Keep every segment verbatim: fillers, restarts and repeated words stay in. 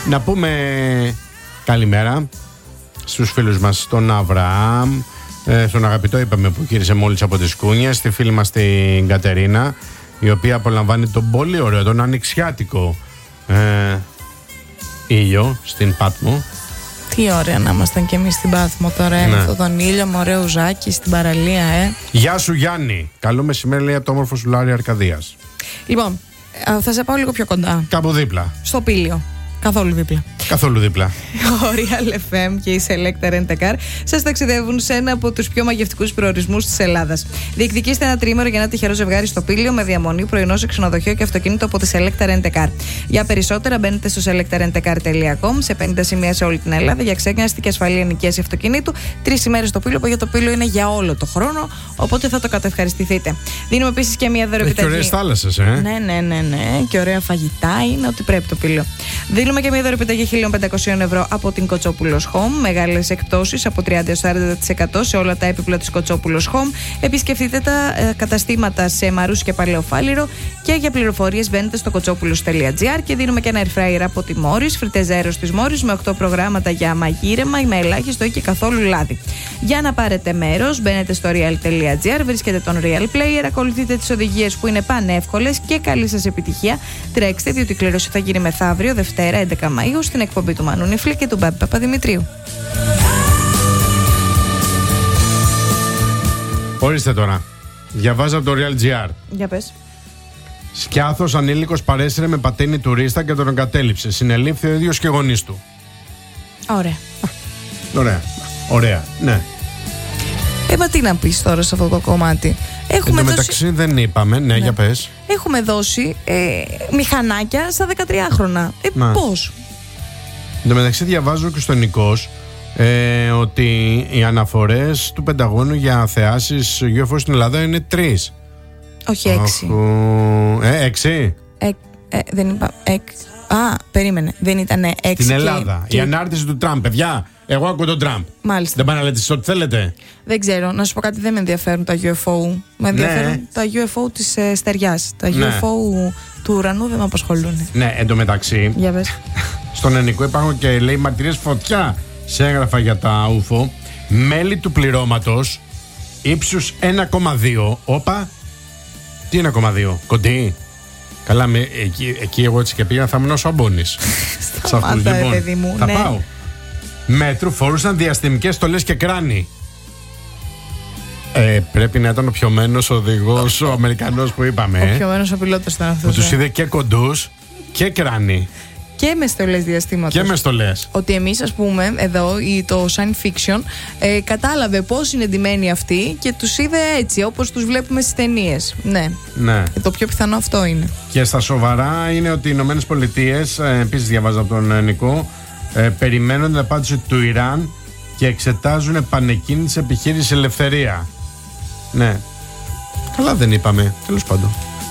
Να πούμε καλημέρα στους φίλους μας, τον Αβραάμ, στον αγαπητό είπαμε που γύρισε μόλις από τις Κούνιες, στη φίλη μας την Κατερίνα, η οποία απολαμβάνει τον πολύ ωραίο, τον ανοιξιάτικο ε, ήλιο στην Πάτμο. Τι ωραία να ήμασταν κι εμείς στην Πάτμο τώρα, ναι. Με αυτόν τον ήλιο, με ωραίο ζάκι στην παραλία, ε. Γεια σου Γιάννη, καλό μεσημέρι, λέει από το όμορφο Σουλάρι Αρκαδίας. Λοιπόν, θα σε πάω λίγο πιο κοντά. Κάπου δίπλα. Στο Πήλιο. Καθόλου δίπλα. Καθόλου δίπλα. Ο Real εφ εμ και η Selecta Rent a Car σας ταξιδεύουν σε ένα από τους πιο μαγευτικούς προορισμούς της Ελλάδας. Διεκδικήστε ένα τρίμερο για ένα τυχερό ζευγάρι στο Πήλιο με διαμονή, πρωινό σε ξενοδοχείο και αυτοκίνητο από τη Selecta Rent a Car. Για περισσότερα μπαίνετε στο selecta rent a car τελεία com, σε πενήντα σημεία σε όλη την Ελλάδα για ξέγναστη και ασφαλή ενοικίαση αυτοκινήτου. Τρεις ημέρες στο Πήλιο, που για το Πήλιο είναι για όλο το χρόνο, οπότε θα το κατευχαριστηθείτε. Δίνουμε επίσης και μια δωρεπιταγή. Έχει ωραίες θάλασσες, ε. Ναι, ναι, ναι, ναι. Και ωραία φαγητά, είναι ό,τι πρέπει το Πήλιο. Δίνουμε και μια δωρεπιταγή χίλια πεντακόσια ευρώ από την Κοτσόπουλος Home. Μεγάλες εκπτώσεις από τριάντα έως σαράντα τοις εκατό σε όλα τα έπιπλα της Κοτσόπουλος Home. Επισκεφτείτε τα ε, καταστήματα σε Μαρούς και Παλαιοφάλιρο και για πληροφορίες μπαίνετε στο κοτσόπουλος τελεία τζι άρ. Και δίνουμε και ένα air fryer από τη Morris, φριτεζέρος της Morris, με οκτώ προγράμματα για μαγείρεμα με ελάχιστο ή και καθόλου λάδι. Για να πάρετε μέρος, μπαίνετε στο real τελεία τζι άρ, βρίσκετε τον Real Player, ακολουθείτε τις οδηγίες που είναι πανεύκολες και καλή σας επιτυχία. Τρέξτε, διότι η κλήρωση θα γίνει μεθαύριο, Δευτέρα έντεκα Μαΐου, στην εκπομπή του Μανού Νιφλή και του Μπάμπη Παπαδημητρίου. Ορίστε τώρα. Διαβάζω από το Real τζι άρ. Για πες. Σκιάθος ανήλικος παρέσυρε με πατίνι τουρίστα και τον εγκατέλειψε. Συνελήφθη ο ίδιος και γονείς του. Ωραία. Ωραία. Ωραία. Ναι. Ε, μα τι να πεις τώρα σε αυτό το κομμάτι. Έχουμε Εν τω μεταξύ δώσει... δεν είπαμε. Ναι, ναι, για πες. Έχουμε δώσει ε, μηχανάκια στα δεκατριάχρονα. Ε, πώς. Εν τω μεταξύ διαβάζω και στον Νικός ε, ότι οι αναφορές του Πενταγώνου για θεάσεις γιου εφ ο στην Ελλάδα είναι τρεις. Όχι, έξι. Ε, έξι. Ε, ε, δεν είπα. Εκ... Α, περίμενε. Δεν ήταν έξι. Στην Ελλάδα. Και... Η ανάρτηση του Τραμπ, παιδιά. Εγώ ακούω τον Τραμπ. Μάλιστα. Δεν πάνε να λέτε ό,τι θέλετε. Δεν ξέρω. Να σου πω κάτι, δεν με ενδιαφέρουν τα γιου εφ ο. Με ενδιαφέρουν ναι. τα γιου εφ ο της ε, στεριάς. Τα ναι. γιου εφ ο του ουρανού δεν με απασχολούν. Ναι, εντωμεταξύ. Για πες. Στον Ελληνικό υπάρχουν και λέει μαρτυρίες φωτιά σε έγγραφα για τα γιου εφ ο. Μέλη του πληρώματος ύψους ένα κόμμα δύο. Όπα. Τι ένα κόμμα δύο. Κοντή. Καλά, με, εκεί, εκεί εγώ έτσι και πήγα, θα ήμουν όσο αμπώνεις. Σταμάτα, λοιπόν, παιδί μου. Θα ναι. πάω. Μέτρου φορούσαν διαστημικές στολές και κράνη. Ε, πρέπει να ήταν ο πιωμένος οδηγός, ο Αμερικανός που είπαμε. Ο πιωμένος ο πιλότος ήταν αυτός. Που τους είδε και κοντούς και κράνη. Και με στολές διαστήματος. Και με στολές. Ότι εμείς, ας πούμε, εδώ το science fiction ε, κατάλαβε πώς είναι ντυμένοι αυτοί και τους είδε έτσι, όπως τους βλέπουμε στις ταινίες. Ναι. ναι. Ε, το πιο πιθανό αυτό είναι. Και στα σοβαρά είναι ότι οι Ηνωμένες Πολιτείες, ε, επίσης διαβάζω από τον Νικό, ε, περιμένουν την απάντηση του Ιράν και εξετάζουν επανεκκίνηση επιχείρηση Ελευθερία. Ναι. Καλά δεν είπαμε. Τέλος πάντων.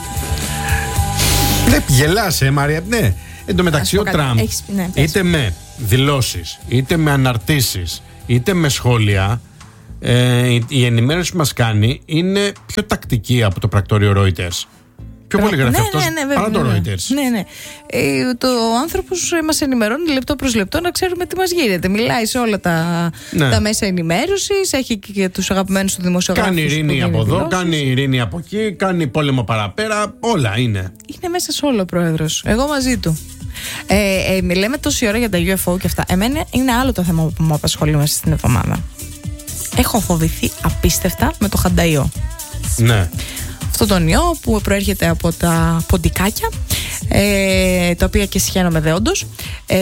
Δεν γελάς, ε, Μαρία. Ναι. Εν τω μεταξύ ο Τραμπ Έχεις... ναι, είτε με δηλώσεις, είτε με αναρτήσεις, είτε με σχόλια, ε, η ενημέρωση που μας κάνει είναι πιο τακτική από το πρακτόριο Reuters. Πιο πολύ γράφει ναι, αυτός ναι, ναι, παρά το ναι, Reuters. Ναι, ναι. Ε, το άνθρωπος μας ενημερώνει λεπτό προς λεπτό να ξέρουμε τι μας γίνεται. Μιλάει σε όλα τα, ναι. τα μέσα ενημέρωσης, έχει και τους αγαπημένους του δημοσιογράφους. Κάνει ειρήνη από εδώ, δηλώσεις. Κάνει ειρήνη από εκεί, κάνει πόλεμο παραπέρα, όλα είναι. Είναι μέσα σε όλο ο πρόεδρος. Εγώ μαζί του. Ε, ε, λέμε τόση ώρα για τα γιου εφ ο και αυτά. Εμένα είναι άλλο το θέμα που μου απασχολεί μέσα στην εβδομάδα. Έχω φοβηθεί απίστευτα με το χανταϊό. Ναι. Αυτό τον ιό που προέρχεται από τα ποντικάκια, ε, τα οποία και συχαίνομαι δέοντος, ε,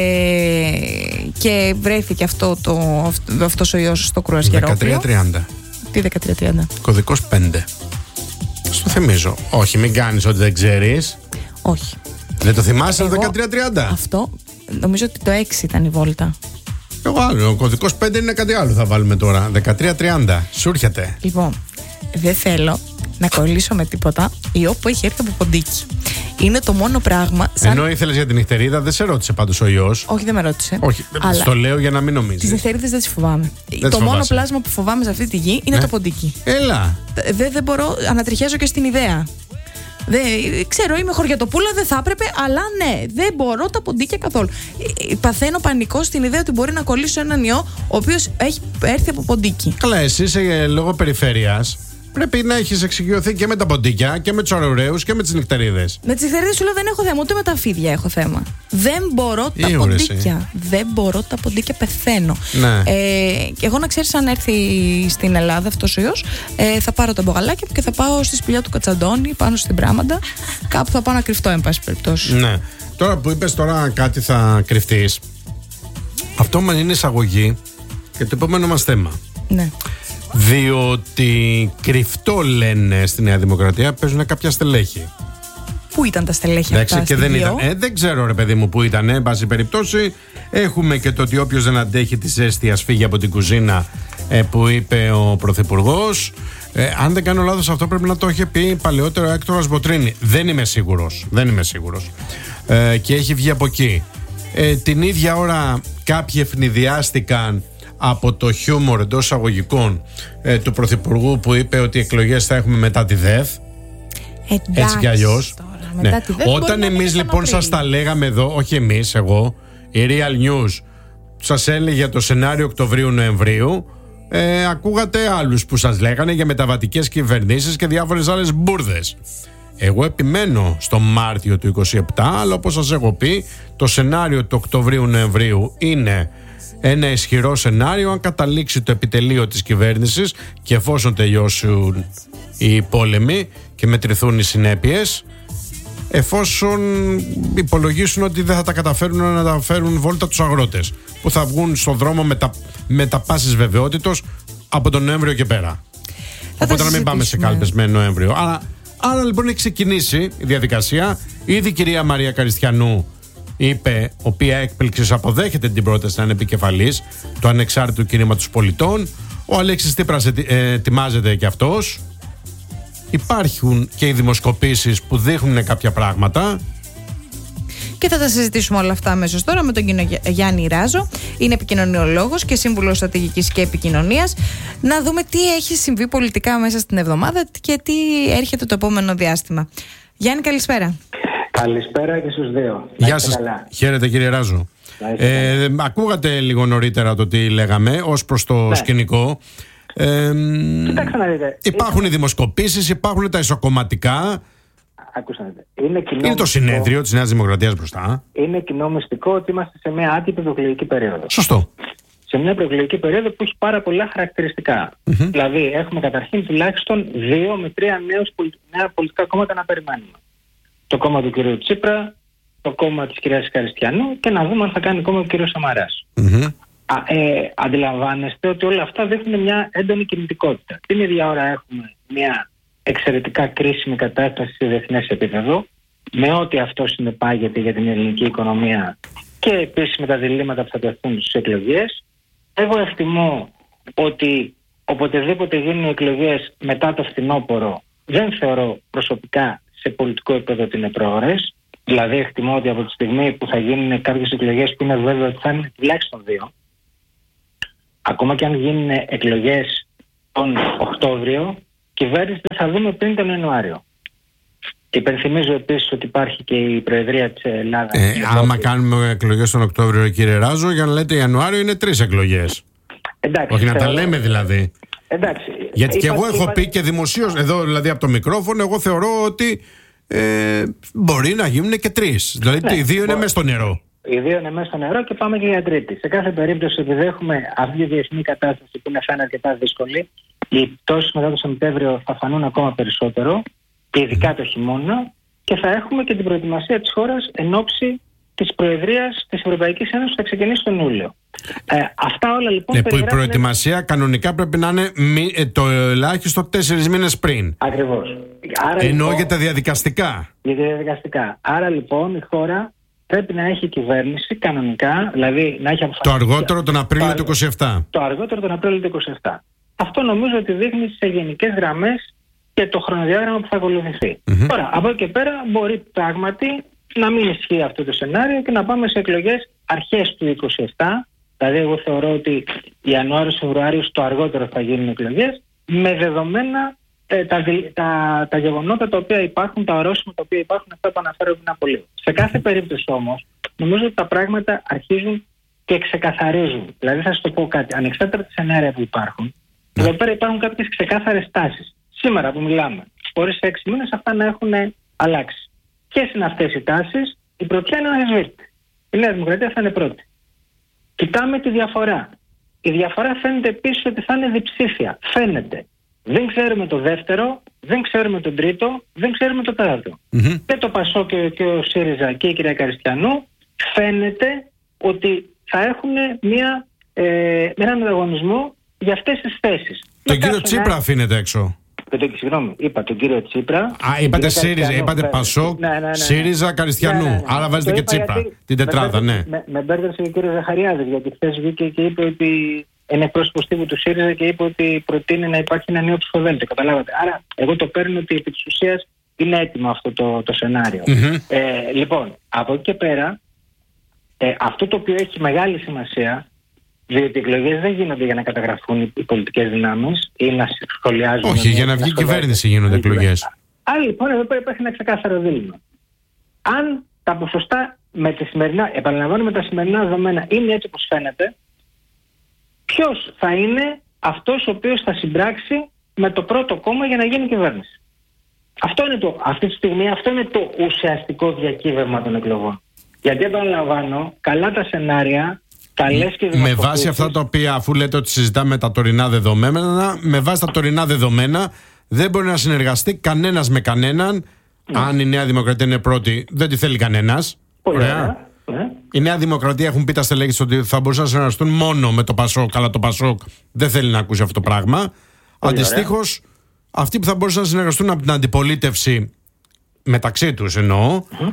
και βρέθηκε αυτό το, αυτός ο ιός στο κρουαζιερόπλαιο. δεκατρία τριάντα. Τι δεκατρία τριάντα? Κωδικός πέντε. Στο θυμίζω. Όχι, μην κάνεις ότι δεν ξέρεις. Όχι. Δεν το θυμάσαι το δεκατρία τριάντα? Αυτό, νομίζω ότι το έξι ήταν η βόλτα. Εγώ άλλο, ο κωδικός πέντε είναι κάτι άλλο θα βάλουμε τώρα. δεκατρία τριάντα, σου έρχεται. Λοιπόν, δεν θέλω να κολλήσω με τίποτα ιό που έχει έρθει από ποντίκι. Είναι το μόνο πράγμα. Σαν... Ενώ ήθελες για την νυχτερίδα, δεν σε ρώτησε πάντως ο ιός. Όχι, δεν με ρώτησε. Όχι, αλλά... το λέω για να μην νομίζεις. Τις νυχτερίδες δεν τις φοβάμαι. Δεν το τις μόνο πλάσμα που φοβάμαι σε αυτή τη γη είναι ναι. το ποντίκι. Έλα. Δεν, δεν μπορώ, ανατριχιάζω και στην ιδέα. Δεν, ξέρω, είμαι χωριατοπούλα, δεν θα έπρεπε, αλλά ναι, δεν μπορώ τα ποντίκια καθόλου. Παθαίνω πανικό στην ιδέα ότι μπορεί να κολλήσω έναν ιό ο οποίος έχει έρθει από ποντίκι. Καλά, εσύ είσαι λόγω περιφέρειας. Πρέπει να έχεις εξοικειωθεί και με τα ποντίκια και με τους αρουραίους και με τις νυχτερίδες. Με τις νυχτερίδες σου λέω δεν έχω θέμα, ούτε με τα φίδια έχω θέμα. Δεν μπορώ τα Ήουρες, ποντίκια. Δεν μπορώ τα ποντίκια, πεθαίνω. Ναι. Ε, και εγώ να ξέρεις, αν έρθει στην Ελλάδα αυτός ο ιός, ε, θα πάρω τα μπογαλάκια μου και θα πάω στη σπηλιά του Κατσαντώνη, πάνω στην Πράμαντα. Κάπου θα πάω να κρυφτώ, εν πάση περιπτώσει. Ναι. Τώρα που είπες τώρα κάτι θα κρυφτείς, αυτό μας είναι εισαγωγή και το επόμενο μας θέμα. Ναι. Διότι κρυφτό λένε στη Νέα Δημοκρατία παίζουν κάποια στελέχη. Πού ήταν τα στελέχη Εντάξει, αυτά? και δεν ήταν. Ε, δεν ξέρω, ρε παιδί μου, πού ήταν. Εν πάση περιπτώσει, έχουμε και το ότι όποιος δεν αντέχει τη ζέστη ας φύγει από την κουζίνα, ε, που είπε ο Πρωθυπουργός. Ε, αν δεν κάνω λάθος, αυτό πρέπει να το είχε πει παλαιότερο ο Έκτορας Μποτρίνη. Δεν είμαι σίγουρος. Δεν είμαι σίγουρος. Ε, και έχει βγει από εκεί. Ε, την ίδια ώρα κάποιοι ευνηδιάστηκαν από το χιούμορ εντός εισαγωγικών ε, του Πρωθυπουργού, που είπε ότι οι εκλογές θα έχουμε μετά τη ΔΕΘ. Εντάξει, έτσι κι αλλιώς. Ναι. Όταν εμείς λοιπόν σας τα λέγαμε εδώ, όχι εμείς, εγώ, η Real News σας έλεγε το σενάριο Οκτωβρίου-Νοεμβρίου, ε, ακούγατε άλλους που σας λέγανε για μεταβατικές κυβερνήσεις και διάφορες άλλες μπουρδες. Εγώ επιμένω στο Μάρτιο του είκοσι επτά, αλλά όπως σας έχω πει, το σενάριο του Οκτωβρίου-Νοεμβρίου είναι ένα ισχυρό σενάριο αν καταλήξει το επιτελείο της κυβέρνησης και εφόσον τελειώσουν οι πόλεμοι και μετρηθούν οι συνέπειες, εφόσον υπολογίσουν ότι δεν θα τα καταφέρουν να τα φέρουν βόλτα τους αγρότες, που θα βγουν στον δρόμο με τα, με τα πάσης βεβαιότητος από τον Νοέμβριο και πέρα. Θα Οπότε να μην πάμε σε κάλπες με Νοέμβριο. Άρα, άρα λοιπόν έχει ξεκινήσει η διαδικασία. Ήδη η κυρία Μαρία Καριστιανού είπε, οποία έκπληξης αποδέχεται την πρόταση να είναι επικεφαλής του ανεξάρτητου κινήματος πολιτών. Ο Αλέξης Τσίπρας ετοιμάζεται και αυτός. Υπάρχουν και οι δημοσκοπήσεις που δείχνουν κάποια πράγματα. Και θα τα συζητήσουμε όλα αυτά αμέσως τώρα με τον κύριο Γιάννη Ράζο. Είναι επικοινωνιολόγος και σύμβουλος στρατηγικής και επικοινωνίας. Να δούμε τι έχει συμβεί πολιτικά μέσα στην εβδομάδα και τι έρχεται το επόμενο διάστημα. Γιάννη, καλησπέρα. Καλησπέρα και στους δύο. Γεια σας. Χαίρετε, κύριε Ράζο. Ε, ακούγατε λίγο νωρίτερα το τι λέγαμε ως προς το ναι. σκηνικό. Ε, Κοιτάξτε να δείτε. Υπάρχουν είναι... οι δημοσκοπήσεις, υπάρχουν τα ισοκομματικά. Ακούστε να δείτε. Είναι, είναι το συνέδριο της Νέας Δημοκρατίας μπροστά. Είναι κοινό μυστικό ότι είμαστε σε μια άτυπη προεκλογική περίοδο. Σωστό. Σε μια προεκλογική περίοδο που έχει πάρα πολλά χαρακτηριστικά. Mm-hmm. Δηλαδή, έχουμε καταρχήν τουλάχιστον δύο με τρία νέους, νέα πολιτικά κόμματα να περιμένουμε. Το κόμμα του κ. Τσίπρα, το κόμμα της κυρίας Καριστιανού και να δούμε αν θα κάνει κόμμα ο κ. Σαμαράς. Mm-hmm. Α, ε, αντιλαμβάνεστε ότι όλα αυτά δείχνουν μια έντονη κινητικότητα. Την ίδια ώρα έχουμε μια εξαιρετικά κρίσιμη κατάσταση σε διεθνές επίπεδο, με ό,τι αυτό συνεπάγεται για την ελληνική οικονομία και επίσης με τα διλήμματα που θα τεθούν στις εκλογές. Εγώ εκτιμώ ότι οποτεδήποτε γίνουν οι εκλογές μετά το φθινόπωρο, δεν θεωρώ προσωπικά σε πολιτικό επίπεδο ότι είναι πρόωρες. Δηλαδή, εκτιμώ ότι από τη στιγμή που θα γίνουν κάποιες εκλογές που είναι βέβαιο ότι θα είναι τουλάχιστον δύο, ακόμα και αν γίνουν εκλογές τον Οκτώβριο, κυβέρνηση θα δούμε πριν τον Ιανουάριο. Και υπενθυμίζω επίσης ότι υπάρχει και η Προεδρία της Ελλάδας. Ε, άμα κάνουμε εκλογές τον Οκτώβριο, κύριε Ράζο, για να λέτε Ιανουάριο είναι τρεις εκλογές. Εντάξει, όχι θεωρώ... να τα λέμε δηλαδή. Εντάξει. Γιατί είπα, και εγώ έχω είπα... πει και δημοσίως, εδώ δηλαδή από το μικρόφωνο, εγώ θεωρώ ότι ε, μπορεί να γίνουν και τρεις. Δηλαδή ναι, οι δύο μπορεί... είναι μέσα στο νερό. Οι δύο είναι μέσα στο νερό και πάμε και για τρίτη. Σε κάθε περίπτωση, επειδή έχουμε αυτή τη διεθνή κατάσταση που είναι σαν αρκετά δύσκολη, οι πτώσεις μετά το Σεπτέμβριο θα φανούν ακόμα περισσότερο, και ειδικά το χειμώνα, και θα έχουμε και την προετοιμασία της χώρας εν ώψη της Προεδρίας της Ευρωπαϊκής Ένωσης που θα ξεκινήσει τον Ιούλιο. Ε, αυτά όλα λοιπόν. Ναι, που η προετοιμασία κανονικά πρέπει να είναι μη, ε, το ελάχιστο τέσσερις μήνες πριν. Ακριβώς. Άρα, Εννοώ λοιπόν, για τα διαδικαστικά. Για τα διαδικαστικά. Άρα λοιπόν η χώρα πρέπει να έχει κυβέρνηση κανονικά, δηλαδή να έχει αποφασίσει. Το αργότερο τον Απρίλιο του είκοσι επτά. Το αργότερο τον Απρίλιο του είκοσι επτά. Αυτό νομίζω ότι δείχνει σε γενικές γραμμές και το χρονοδιάγραμμα που θα ακολουθηθεί. Mm-hmm. Τώρα, από εκεί και πέρα μπορεί πράγματι να μην ισχύει αυτό το σενάριο και να πάμε σε εκλογές αρχές του είκοσι επτά. Δηλαδή, εγώ θεωρώ ότι Ιανουάριο-Φεβρουάριο το αργότερο θα γίνουν εκλογές, με δεδομένα ε, τα, τα, τα γεγονότα τα οποία υπάρχουν, τα ορόσημα τα οποία υπάρχουν, αυτά που αναφέρω πριν από λίγο. Σε κάθε περίπτωση όμως, νομίζω ότι τα πράγματα αρχίζουν και ξεκαθαρίζουν. Δηλαδή, θα σας το πω κάτι. Ανεξάρτητα από τα σενάρια που υπάρχουν, mm. εδώ πέρα υπάρχουν κάποιες ξεκάθαρες τάσεις. Σήμερα που μιλάμε, χωρίς σε έξι μήνες αυτά να έχουν αλλάξει. Ποιες είναι αυτές οι τάσεις? Η πρωτιά είναι ανασβήτη. Η Νέα Δημοκρατία θα είναι πρώτη. Κοιτάμε τη διαφορά. Η διαφορά φαίνεται επίσης ότι θα είναι διψήφια. Φαίνεται. Δεν ξέρουμε το δεύτερο, δεν ξέρουμε τον τρίτο, δεν ξέρουμε το τέταρτο. Mm-hmm. Και το Πασό και, και ο ΣΥΡΙΖΑ και η κυρία Καριστιανού φαίνεται ότι θα έχουν μια, ε, έναν ανταγωνισμό για αυτές τις θέσεις. Τον Μετά κύριο Τσίπρα αφήνεται έξω. Το, συγγνώμη, είπα τον κύριο Τσίπρα. Α, είπατε ΣΥΡΙΖΑ, είπατε Πασόκ, ναι, ναι, ναι. ΣΥΡΙΖΑ, Καριστιανού. Ναι, ναι, ναι. Άρα βάζετε και Τσίπρα. Γιατί, την τετράδα, ναι. Με, με μπέρδεψε ο κύριος Ζαχαριάδης, γιατί χθες βγήκε και είπε ότι είναι εκπρόσωπος τύπου του ΣΥΡΙΖΑ και είπε ότι προτείνει να υπάρχει ένα νέο ψηφοδέλτιο. Καταλάβατε. Άρα, εγώ το παίρνω ότι επί της ουσίας είναι έτοιμο αυτό το, το σενάριο. Mm-hmm. Ε, λοιπόν, από εκεί και πέρα, ε, αυτό το οποίο έχει μεγάλη σημασία. Διότι οι εκλογές δεν γίνονται για να καταγραφούν οι πολιτικές δυνάμεις ή να σχολιάζουν. Όχι, για να βγει η κυβέρνηση γίνονται εκλογές. Άρα λοιπόν εδώ πέρα υπάρχει ένα ξεκάθαρο δίλημμα. Αν τα ποσοστά με τη σημερινά, επαναλαμβάνω με τα σημερινά δεδομένα, είναι έτσι όπως φαίνεται, ποιος θα είναι αυτός ο οποίος θα συμπράξει με το πρώτο κόμμα για να γίνει κυβέρνηση? Αυτό είναι το, αυτή τη στιγμή αυτό είναι το ουσιαστικό διακύβευμα των εκλογών. Γιατί επαναλαμβάνω, καλά τα σενάρια. Με βάση αυτά τα οποία, αφού λέτε ότι συζητάμε τα τωρινά δεδομένα, με βάση τα τωρινά δεδομένα δεν μπορεί να συνεργαστεί κανένας με κανέναν. Ναι. Αν η Νέα Δημοκρατία είναι πρώτη, δεν τη θέλει κανένας. Ωραία. Ναι. Η Νέα Δημοκρατία, έχουν πει τα στελέχη ότι θα μπορούσαν να συνεργαστούν μόνο με το Πασόκ, αλλά το Πασόκ δεν θέλει να ακούσει αυτό το πράγμα. Αντιστοίχως, αυτοί που θα μπορούσαν να συνεργαστούν από την αντιπολίτευση, μεταξύ τους εννοώ, mm.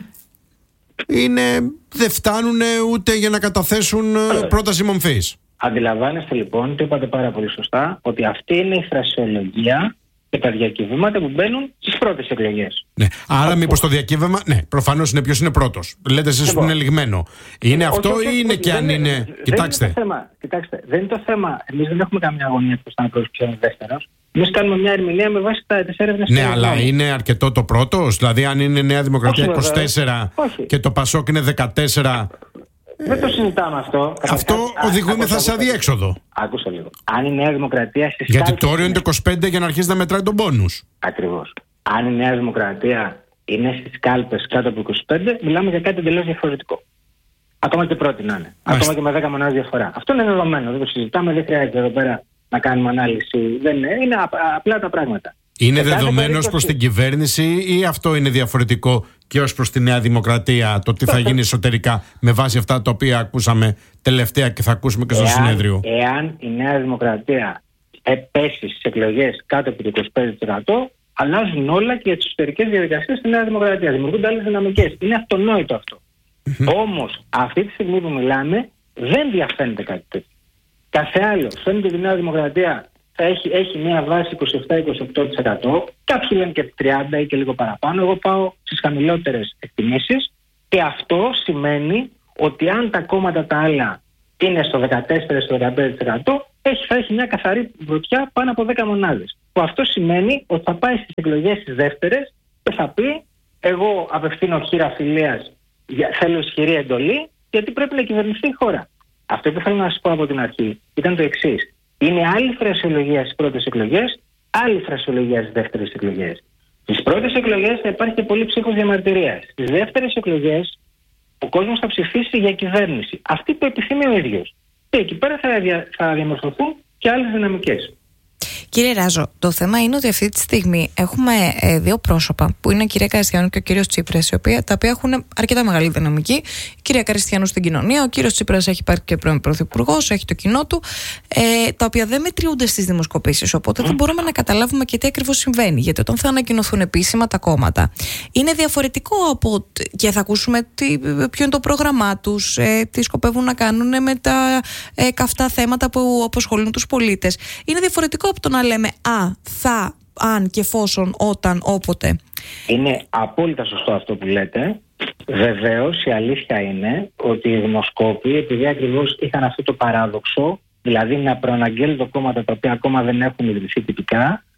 είναι, δεν φτάνουν ούτε για να καταθέσουν ε, πρόταση μομφής. Αντιλαμβάνεστε λοιπόν, το είπατε πάρα πολύ σωστά, ότι αυτή είναι η φρασιολογία και τα διακύβευματα που μπαίνουν στις πρώτες εκλογές. Ναι. Άρα, αυτό... μήπως το διακύβευμα, ναι, προφανώς είναι ποιος είναι πρώτος. Λέτε εσείς που είναι λιγμένο. Είναι όχι, αυτό όχι, όχι, ή είναι όχι, και αν είναι. είναι... Κοιτάξτε. Δεν είναι το θέμα. Κοιτάξτε, δεν είναι το θέμα. Εμείς δεν έχουμε καμία αγωνία που θα είναι πρώτος, ποιος είναι δεύτερος. Εμείς κάνουμε μια ερμηνεία με βάση τις έρευνες. Ναι, αλλά είναι. είναι αρκετό το πρώτος. Δηλαδή, αν είναι Νέα Δημοκρατία όχι, είκοσι τέσσερα όχι. και το Πασόκ είναι δεκατέσσερα. Δεν το συζητάμε αυτό. Αυτό οδηγούμεθα σε αδιέξοδο. Άκουσα λίγο. Αν η Νέα Δημοκρατία στις γιατί το όριο είναι το είκοσι πέντε για να αρχίσει να μετράει τον πόνους. Ακριβώς. Αν η Νέα Δημοκρατία είναι στις κάλπες κάτω από είκοσι πέντε, μιλάμε για κάτι εντελώς διαφορετικό. Ακόμα και πρώτη να είναι. Μάλιστα. Ακόμα και με δέκα μονάδες διαφορά. Αυτό είναι δεδομένο. Δεν το συζητάμε. Δεν χρειάζεται εδώ πέρα να κάνουμε ανάλυση. Δεν είναι, είναι απλά τα πράγματα. Είναι δεδομένο προς την κυβέρνηση ή αυτό είναι διαφορετικό και ως προς τη Νέα Δημοκρατία, το τι θα γίνει εσωτερικά με βάση αυτά τα οποία ακούσαμε τελευταία και θα ακούσουμε και στο εάν, συνέδριο? Εάν η Νέα Δημοκρατία πέσει στις εκλογές κάτω από το είκοσι πέντε τοις εκατό, αλλάζουν όλα και για τις εσωτερικές διαδικασίες στη Νέα Δημοκρατία. Δημιουργούνται άλλες δυναμικές. Είναι αυτονόητο αυτό. Mm-hmm. Όμως, αυτή τη στιγμή που μιλάμε, δεν διαφαίνεται κάτι τέτοιο. Κάθε άλλο, φαίνεται ότι η Νέα Δημοκρατία θα έχει, έχει μια βάση είκοσι επτά με είκοσι οκτώ τοις εκατό, κάποιοι λένε και τριάντα ή και λίγο παραπάνω. Εγώ πάω στις χαμηλότερες εκτιμήσεις και αυτό σημαίνει ότι αν τα κόμματα τα άλλα είναι στο δεκατέσσερα με δεκαπέντε τοις εκατό, έχει, θα έχει μια καθαρή βροτιά πάνω από δέκα μονάδες. Που αυτό σημαίνει ότι θα πάει στις εκλογές τις δεύτερες και θα πει εγώ απευθύνω χείρα φιλίας, θέλω ισχυρή εντολή, γιατί πρέπει να κυβερνηθεί η χώρα. Αυτό που θέλω να σας πω από την αρχή ήταν το εξής. Είναι άλλη φρασιολογία στις πρώτες εκλογές, άλλη φρασιολογία στις δεύτερες εκλογές. Στις πρώτες εκλογές θα υπάρχει και πολύ ψύχος διαμαρτυρίας. Στις δεύτερες εκλογές ο κόσμος θα ψηφίσει για κυβέρνηση. Αυτή που επιθυμεί ο ίδιος. Και εκεί πέρα θα, δια, θα διαμορφωθούν και άλλες δυναμικές. Κύριε Ράζο, το θέμα είναι ότι αυτή τη στιγμή έχουμε ε, δύο πρόσωπα που είναι η κυρία Καριστιανού και ο κύριος Τσίπρας, τα οποία έχουν αρκετά μεγάλη δυναμική. Η κυρία Καριστιανού στην κοινωνία, ο κύριος Τσίπρας έχει πάρει και πρώην πρωθυπουργός, έχει το κοινό του, ε, τα οποία δεν μετριούνται στις δημοσκοπήσεις. Οπότε δεν μπορούμε να καταλάβουμε και τι ακριβώς συμβαίνει. Γιατί όταν θα ανακοινωθούν επίσημα τα κόμματα, είναι διαφορετικό από. Και θα ακούσουμε τι, ποιο είναι το πρόγραμμά τους, ε, τι σκοπεύουν να κάνουν με τα ε, καυτά θέματα που απασχολούν τους πολίτες. Είναι διαφορετικό από το να λέμε α, θα, αν και εφόσον, όταν, όποτε. Είναι απόλυτα σωστό αυτό που λέτε. Βεβαίως η αλήθεια είναι ότι οι δημοσκόποι, επειδή ακριβώς είχαν αυτό το παράδοξο, δηλαδή να προαναγγέλνουν κόμματα τα οποία ακόμα δεν έχουν ιδρυθεί τυπικά,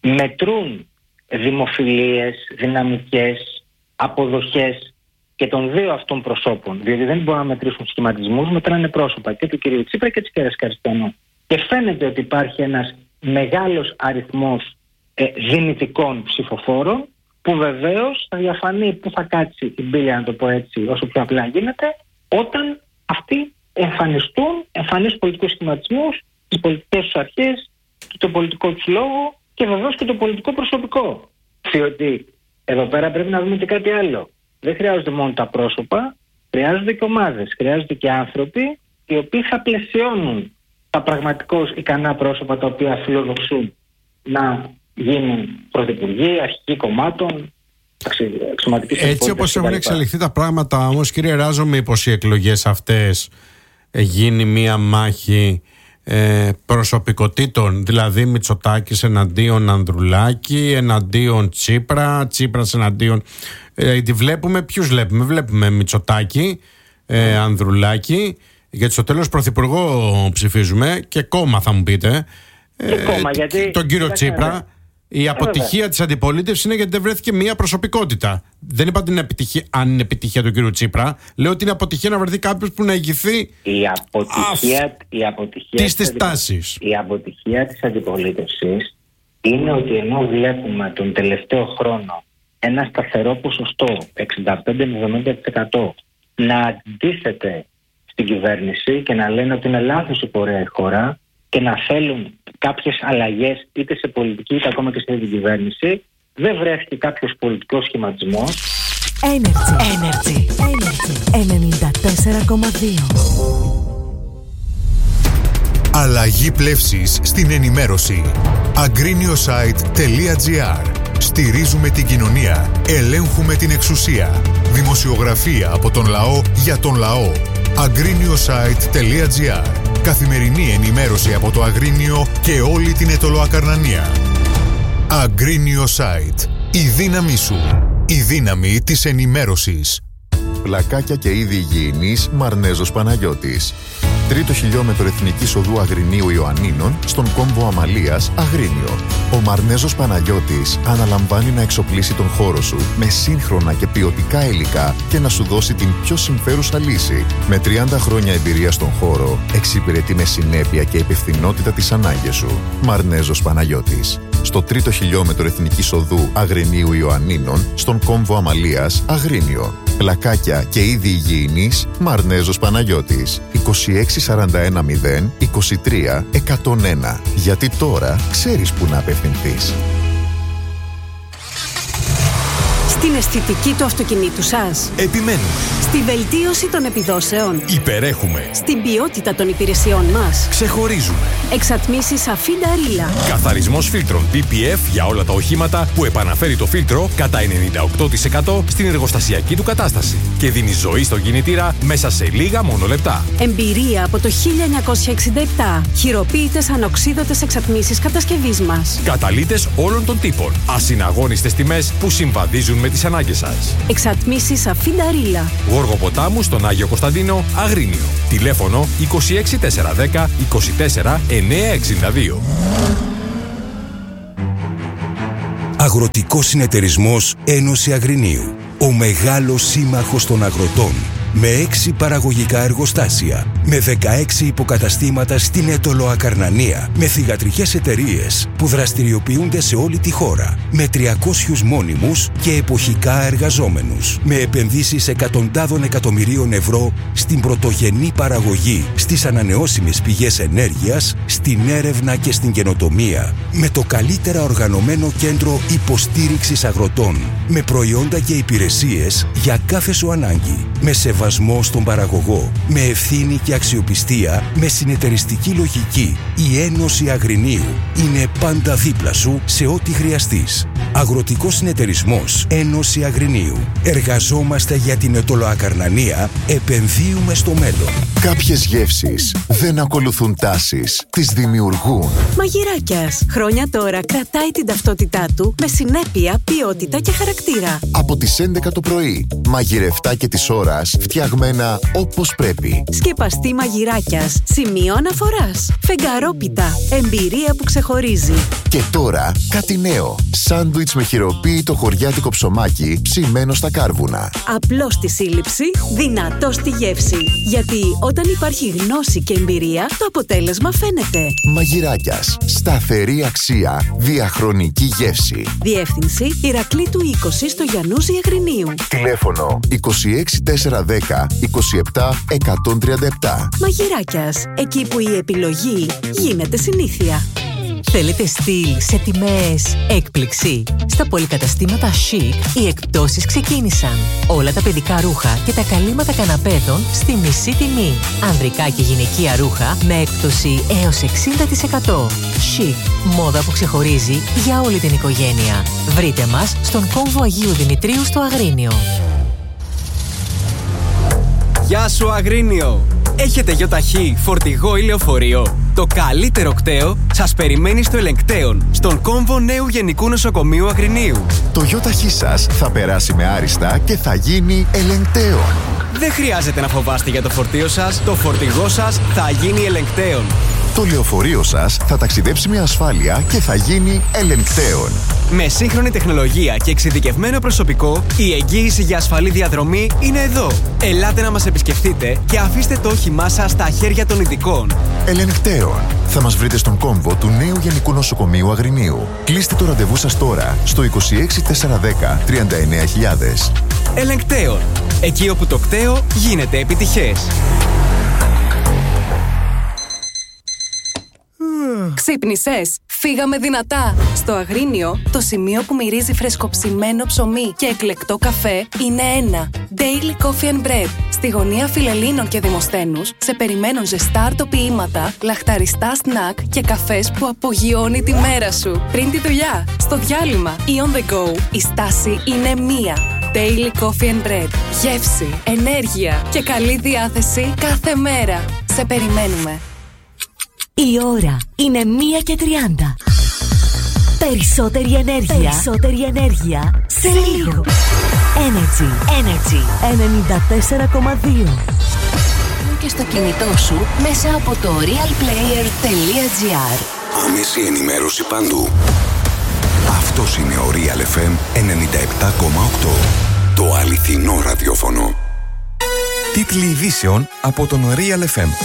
μετρούν δημοφιλίες, δυναμικές, αποδοχές και των δύο αυτών προσώπων, διότι δεν μπορούν να μετρήσουν σχηματισμούς, μετράνε πρόσωπα και του κυρίου Τσίπρα και της κυρίας Καριστιανού. Και φαίνεται ότι υπάρχει ένας μεγάλος αριθμός ε, δυνητικών ψηφοφόρων, που βεβαίως θα διαφανεί που θα κάτσει την πύλη, να το πω έτσι, όσο πιο απλά γίνεται, όταν αυτοί εμφανιστούν, εμφανίσουν πολιτικούς σχηματισμούς, τις πολιτικές τους αρχές, το πολιτικό τους λόγο και βεβαίως και το πολιτικό προσωπικό. Διότι εδώ πέρα πρέπει να δούμε και κάτι άλλο. Δεν χρειάζονται μόνο τα πρόσωπα, χρειάζονται και ομάδες, χρειάζονται και άνθρωποι οι οποίοι θα πλαισιώνουν τα πραγματικώς ικανά πρόσωπα τα οποία φιλοδοξούν να γίνουν πρωθυπουργοί, αρχικοί κομμάτων, αξιωματικοί. Έτσι όπως έχουν εξελιχθεί τα πράγματα όμως, κύριε Ράζο, μήπως οι εκλογές αυτές γίνει μία μάχη ε, προσωπικότητων, δηλαδή Μητσοτάκης εναντίον Ανδρουλάκη, εναντίον Τσίπρα, Τσίπρας εναντίον... Ε, τη βλέπουμε, ποιους βλέπουμε, βλέπουμε Μητσοτάκη, ε, Ανδρουλάκη, γιατί στο τέλος πρωθυπουργό ψηφίζουμε και κόμμα θα μου πείτε, ε, κόμμα, γιατί... τον κύριο Τσίπρα. Η αποτυχία της αντιπολίτευσης είναι γιατί δεν βρέθηκε μία προσωπικότητα. Δεν είπα την επιτυχία, αν είναι επιτυχία του κύριου Τσίπρα. Λέω ότι είναι αποτυχία να βρεθεί κάποιος που να ηγηθεί η αποτυχία, Αφ... η αποτυχία της, της τάσης. Η αποτυχία της αντιπολίτευσης είναι ότι ενώ βλέπουμε τον τελευταίο χρόνο ένα σταθερό ποσοστό εξήντα πέντε με εβδομήντα τοις εκατό να αντίθεται στην κυβέρνηση και να λένε ότι είναι λάθος η πορεία η χώρα και να θέλουν κάποιες αλλαγές είτε σε πολιτική είτε ακόμα και στην κυβέρνηση, δεν βρέθηκε κάποιος πολιτικός σχηματισμός. Energy. Energy. Energy. ενενήντα τέσσερα κόμμα δύο. Αλλαγή πλεύσης στην ενημέρωση. agrinio-site τελεία gr. Στηρίζουμε την κοινωνία. Ελέγχουμε την εξουσία. Δημοσιογραφία από τον λαό για τον λαό. agrinio-site τελεία gr. Καθημερινή ενημέρωση από το Αγρίνιο και όλη την Αιτωλοακαρνανία. agrinio-site. Η δύναμή σου. Η δύναμη της ενημέρωσης. Πλακάκια και είδη υγιεινής Μαρνέζος Παναγιώτης. Τρίτο χιλιόμετρο Εθνικής Οδού Αγρινίου Ιωαννίνων στον κόμβο Αμαλίας Αγρίνιο. Ο Μαρνέζος Παναγιώτης αναλαμβάνει να εξοπλίσει τον χώρο σου με σύγχρονα και ποιοτικά υλικά και να σου δώσει την πιο συμφέρουσα λύση. Με τριάντα χρόνια εμπειρία στον χώρο, εξυπηρετεί με συνέπεια και υπευθυνότητα τις ανάγκες σου. Μαρνέζος Παναγιώτης. Στο τρίτο χιλιόμετρο Εθνικής Οδού Αγρινίου Ιωαννίνων στον κόμβο Αμαλίας Αγρίνιο. Πλακάκια και είδη υγιεινής Μαρνέζος Παναγιώτης. είκοσι έξι σαράντα ένα μηδέν είκοσι τρία εκατόν ένα. Γιατί τώρα ξέρεις που να απευθυνθείς. Στην αισθητική του αυτοκινήτου σας. Επιμένουμε. Στη βελτίωση των επιδόσεων. Υπερέχουμε. Στην ποιότητα των υπηρεσιών μας. Ξεχωρίζουμε. Εξατμίσεις Αφίντα Ρίλα. Καθαρισμός φίλτρων πι πι εφ για όλα τα οχήματα που επαναφέρει το φίλτρο κατά ενενήντα οκτώ τοις εκατό στην εργοστασιακή του κατάσταση και δίνει ζωή στον κινητήρα μέσα σε λίγα μόνο λεπτά. Εμπειρία από το χίλια εννιακόσια εξήντα επτά. Χειροποίητες ανοξίδωτες εξατμίσεις κατασκευής μας. Καταλύτες όλων των τύπων. Ασυναγώνιστες τιμές που συμβαδίζουν με τις ανάγκες σας. Εξατμίσεις Αφίντα Ρίλα. Γοργοποτάμου στον Άγιο Κωνσταντίνο, Αγρίνιο. Τηλέφωνο είκοσι έξι τετρακόσια δέκα είκοσι τέσσερα εννιακόσια εξήντα δύο. Αγροτικός Συνεταιρισμός Ένωση Αγρινίου. Ο μεγάλος σύμμαχος των αγροτών. Με έξι παραγωγικά εργοστάσια, με δεκαέξι υποκαταστήματα στην Αιτωλοακαρνανία, με θυγατρικές εταιρείες που δραστηριοποιούνται σε όλη τη χώρα, με τριακόσιους μόνιμους και εποχικά εργαζόμενους, με επενδύσεις εκατοντάδων εκατομμυρίων ευρώ στην πρωτογενή παραγωγή, στις ανανεώσιμες πηγές ενέργειας, στην έρευνα και στην καινοτομία, με το καλύτερα οργανωμένο κέντρο υποστήριξης αγροτών, με προϊόντα και υπηρεσίες για κάθε σου ανάγκη, με σεβασμό στον παραγωγό, με ευθύνη και αξιοπιστία, με συνεταιριστική λογική. Η Ένωση Αγρινίου είναι πάντα δίπλα σου σε ό,τι χρειαστείς. Αγροτικός Συνεταιρισμός Ένωση Αγρινίου. Εργαζόμαστε για την Αιτωλοακαρνανία, επενδύουμε στο μέλλον. Κάποιες γεύσεις δεν ακολουθούν τάσεις, τις δημιουργούν. Μαγειράκιας. Χρόνια τώρα κρατάει την ταυτότητά του με συνέπεια, ποιότητα και χαρακτήρα. Από τις έντεκα το πρωί, μαγειρευτά και της ώρας, φτιαγμένα όπως πρέπει. Σκεπαστή Μαγειράκιας. Σημείο αναφοράς. Φεγγαρόπιτα. Εμπειρία που ξεχωρίζει. Και τώρα κάτι νέο. Σάντουιτς με χειροποίητο χωριάτικο ψωμάκι ψημένο στα κάρβουνα. Απλό στη σύλληψη, δυνατό στη γεύση. Γιατί όταν υπάρχει γνώση και εμπειρία, το αποτέλεσμα φαίνεται. Μαγειράκιας. Σταθερή αξία. Διαχρονική γεύση. Διεύθυνση Ηρακλήτου είκοσι στο Γιαννούζη Αγρινίου. Τηλέφωνο είκοσι έξι τετρακόσια δέκα είκοσι επτά εκατόν τριάντα επτά. Μαγειράκιας. Εκεί που η επιλογή γίνεται συνήθεια. Θέλετε στυλ σε τιμές έκπληξη? Στα πολυκαταστήματα Chic οι εκπτώσεις ξεκίνησαν. Όλα τα παιδικά ρούχα και τα καλύματα καναπέδων στη μισή τιμή. Ανδρικά και γυναικεία ρούχα με έκπτωση έως εξήντα τοις εκατό. Chic, μόδα που ξεχωρίζει για όλη την οικογένεια. Βρείτε μας στον κόμβο Αγίου Δημητρίου στο Αγρίνιο. Γεια σου Αγρίνιο! Έχετε γιοταχή, φορτηγό ή λεωφορείο? Το καλύτερο κταίο σας περιμένει στο Ελεγκτέον, στον κόμβο νέου Γενικού Νοσοκομείου Αγρινίου. Το γιοταχή σας θα περάσει με άριστα και θα γίνει Ελεγκτέον. Δεν χρειάζεται να φοβάστε για το φορτίο σας, το φορτηγό σας θα γίνει Ελεγκτέον. Το λεωφορείο σας θα ταξιδέψει με ασφάλεια και θα γίνει Ελεγκτέον. Με σύγχρονη τεχνολογία και εξειδικευμένο προσωπικό, η εγγύηση για ασφαλή διαδρομή είναι εδώ. Ελάτε να μας επισκεφτείτε και αφήστε το όχημά σας στα χέρια των ειδικών. Ελεγκτέον. Θα μας βρείτε στον κόμβο του νέου Γενικού Νοσοκομείου Αγρινίου. Κλείστε το ραντεβού σας τώρα στο είκοσι έξι τετρακόσια δέκα τριάντα εννέα χιλιάδες. Ελεγκτέον. Εκεί όπου το κταίο γίνεται επιτυχές. Ξύπνησες? Φύγαμε δυνατά! Στο Αγρίνιο, το σημείο που μυρίζει φρεσκοψημένο ψωμί και εκλεκτό καφέ είναι ένα. Daily Coffee and Bread. Στη γωνία Φιλελλήνων και Δημοσθένους σε περιμένουν ζεστά αρτοποιήματα, λαχταριστά σνακ και καφές που απογειώνει τη μέρα σου. Πριν τη δουλειά, στο διάλειμμα ή on the go, η στάση είναι μία. Daily Coffee and Bread. Γεύση, ενέργεια και καλή διάθεση κάθε μέρα. Σε περιμένουμε. Η ώρα είναι μία και τριάντα. Περισσότερη ενέργεια. Περισσότερη ενέργεια σε λίγο. Energy. Energy. ενενήντα τέσσερα κόμμα δύο. Και στο κινητό σου μέσα από το realplayer.gr. Άμεση ενημέρωση παντού. Αυτός είναι ο Real εφ εμ ενενήντα επτά κόμμα οκτώ. Το αληθινό ραδιόφωνο. Τίτλοι ειδήσεων από τον Real εφ εμ.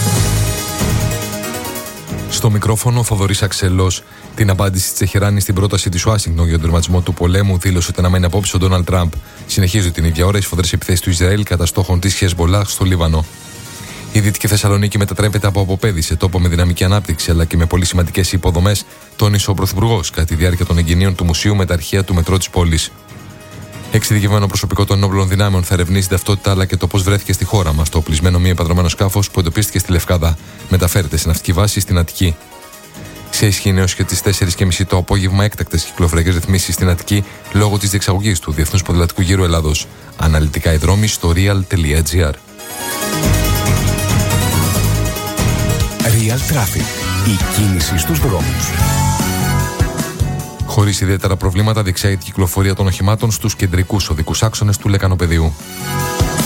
Στο μικρόφωνο, ο Θοδωρής Αξελός. Την απάντηση της Τεχεράνης στην πρόταση της Ουάσιγκτον για τον τερματισμό του πολέμου δήλωσε ότι αναμένει απόψε ο Ντόναλντ Τραμπ. Συνεχίζουν την ίδια ώρα οι σφοδρές επιθέσεις του Ισραήλ κατά στόχων της Χεσμολάχ στο Λίβανο. Η Δυτική Θεσσαλονίκη μετατρέπεται από αποπέδη σε τόπο με δυναμική ανάπτυξη αλλά και με πολύ σημαντικές υποδομές, τόνισε ο Πρωθυπουργός κατά τη διάρκεια των εγγενείων του Μουσείου με τα αρχεία του μετρό της πόλης. Εξειδικευμένο προσωπικό των ενόπλων δυνάμεων θα ερευνήσει την ταυτότητα αλλά και το πώς βρέθηκε στη χώρα μας το οπλισμένο μη επανδρωμένο σκάφος που εντοπίστηκε στη Λευκάδα. Μεταφέρεται σε ναυτική βάση στην Αττική. Σε ισχύ έως και τις τέσσερις και μισή το απόγευμα έκτακτες κυκλοφοριακές ρυθμίσεις στην Αττική λόγω της διεξαγωγής του Διεθνούς Ποδηλατικού Γύρου Ελλάδος. Αναλυτικά οι δρόμοι στο real.gr. Real Traffic. Η κίνηση στους δρόμους. Χωρίς ιδιαίτερα προβλήματα διεξάγεται η κυκλοφορία των οχημάτων στους κεντρικούς οδικούς άξονες του Λεκανοπεδίου.